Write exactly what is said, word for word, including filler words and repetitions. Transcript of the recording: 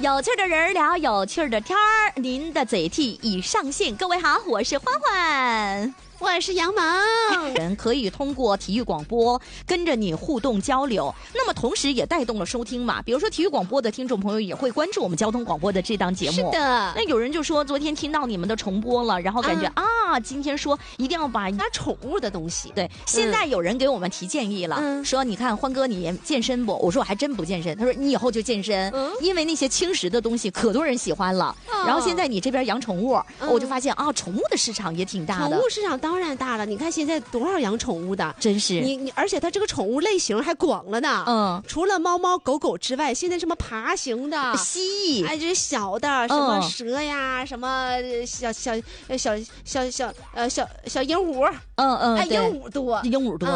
有趣的人聊有趣的天儿，您的嘴替已上线。各位好，我是欢欢。 我是杨萌， 人可以通过体育广播跟着你互动交流，那么同时也带动了收听嘛。比如说体育广播的听众朋友也会关注我们交通广播的这档节目。 是的。 那有人就说昨天听到你们的重播了，然后感觉、嗯、啊，今天说一定要把拿宠物的东西。 对，现在有人给我们提建议了，嗯、说你看欢哥你健身不？我说我还真不健身。他说你以后就健身，嗯、因为那些轻食的东西可多人喜欢了。哦、然后现在你这边养宠物，嗯、我就发现啊，宠物的市场也挺大的。 宠物市场当然大了，你看。现在多少养宠物的， 真是你你，而且它这个宠物类型还广了呢。嗯，除了猫猫狗狗之外，现在什么爬行的蜥蜴， 哎，这小的什么蛇呀，嗯、什么小小小小小呃小小鹦鹉， 嗯嗯， 哎，鹦鹉多， 鹦鹉多。